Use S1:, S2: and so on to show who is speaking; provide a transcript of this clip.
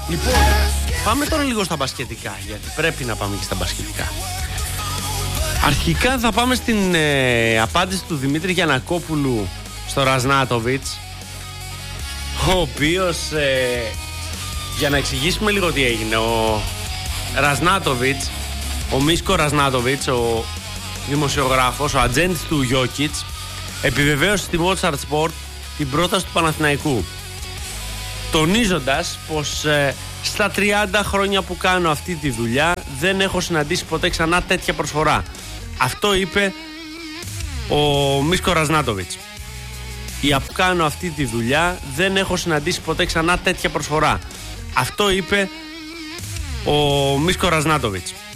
S1: Λοιπόν, πάμε τώρα λίγο στα μπασκετικά, γιατί πρέπει να πάμε και στα μπασκετικά. Αρχικά θα πάμε στην απάντηση του Δημήτρη Γιαννακόπουλου στο Ραζνάτοβιτς, ο οποίος, για να εξηγήσουμε λίγο τι έγινε, ο Ραζνάτοβιτς, ο Μίσκο Ραζνάτοβιτς, ο δημοσιογράφος, ο ατζέντης του Γιόκιτς, επιβεβαίωσε στη Mozart Sport την πρόταση του Παναθηναϊκού, τονίζοντας πως στα 30 χρόνια που κάνω αυτή τη δουλειά δεν έχω συναντήσει ποτέ ξανά τέτοια προσφορά. Αυτό είπε ο Μίσκο Ραζνάτοβιτς. Για που κάνω αυτή τη δουλειά δεν έχω συναντήσει ποτέ ξανά τέτοια προσφορά. Αυτό είπε ο Μίσκο Ραζνάτοβιτς.